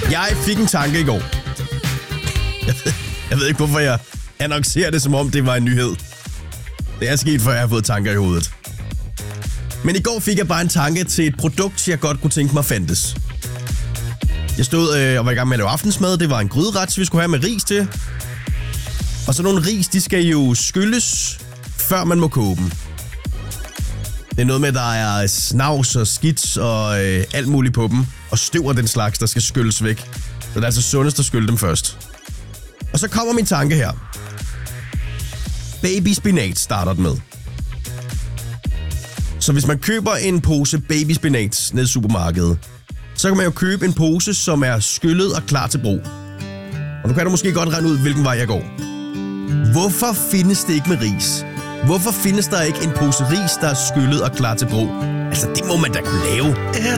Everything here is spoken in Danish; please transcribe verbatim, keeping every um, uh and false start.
Jeg fik en tanke i går. Jeg ved, jeg ved ikke, hvorfor jeg annoncerer det, som om det var en nyhed. Det er sket, før jeg har fået tanker i hovedet. Men i går fik jeg bare en tanke til et produkt, jeg godt kunne tænke mig fandtes. Jeg stod øh, og var i gang med at lave aftensmad. Det var en gryderet, vi skulle have med ris til. Og så nogle ris, de skal jo skylles, før man må koge dem. Det er noget med, at der er snavs og skidt og øh, alt muligt på dem. Og støv og den slags, der skal skylles væk. Så det er altså sundest at skylle dem først. Og så kommer min tanke her. Baby spinat starter den med. Så hvis man køber en pose baby spinat ned i supermarkedet, så kan man jo købe en pose, som er skyllet og klar til brug. Og nu kan du måske godt regne ud, hvilken vej jeg går. Hvorfor findes det ikke med ris? Hvorfor findes der ikke en pose ris, der er skyllet og klar til brug? Altså, det må man da kunne lave.